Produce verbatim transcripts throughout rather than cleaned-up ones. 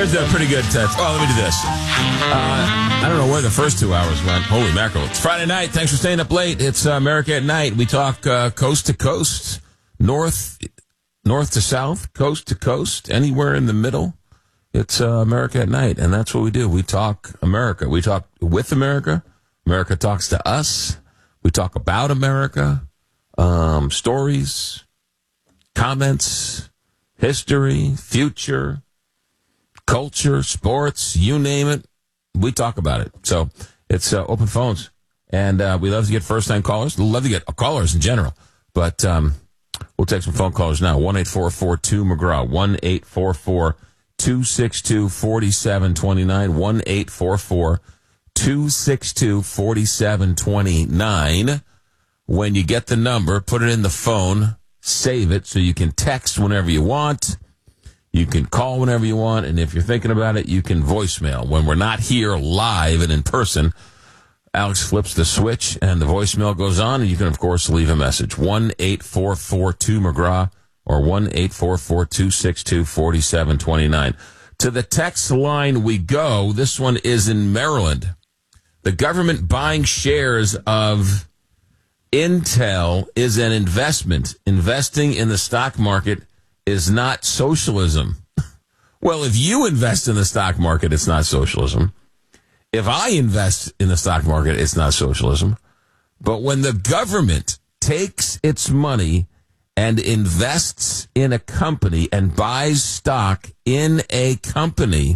There's a pretty good test. Oh, let me do this. Uh, I don't know where the first two hours went. Holy mackerel. It's Friday night. Thanks for staying up late. It's uh, America at Night. We talk uh, coast to coast, north, north to south, coast to coast, anywhere in the middle. It's uh, America at Night, and that's what we do. We talk America. We talk with America. America talks to us. We talk about America, um, stories, comments, history, future, culture, sports, you name it. We talk about it. So it's uh, open phones. And uh, we love to get first-time callers. We love to get callers in general. But um, we'll take some phone callers now. one eight four four two McGraw. one eight four four two six two four seven two nine. one eight four four two six two four seven two nine. When you get the number, put it in the phone. Save it so you can text whenever you want. You can call whenever you want. And if you're thinking about it, you can voicemail. When we're not here live and in person, Alex flips the switch and the voicemail goes on. And you can, of course, leave a message. one eight four four two McGraw or one eight four four two six two four seven two nine. To the text line we go. This one is in Maryland. The government buying shares of Intel is an investment. Investing in the stock market is not socialism. Well, if you invest in the stock market, it's not socialism. If I invest in the stock market, it's not socialism. But when the government takes its money and invests in a company and buys stock in a company,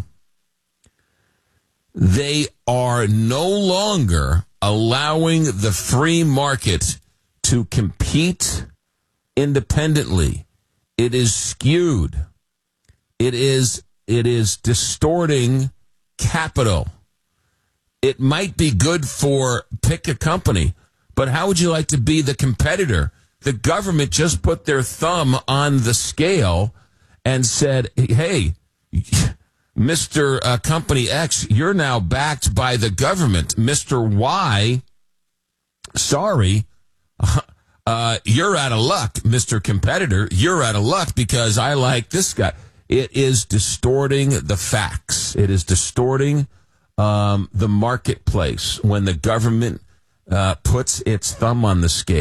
they are no longer allowing the free market to compete independently. It is skewed. It is it is distorting capital. It might be good for pick a company, but how would you like to be the competitor? The government just put their thumb on the scale and said, hey, Mister Uh, Company X, you're now backed by the government. Mister Y, sorry, uh, you're out of luck. Mister Competitor, you're out of luck because I like this guy. It is distorting the facts. It is distorting um, the marketplace when the government uh, puts its thumb on the scale.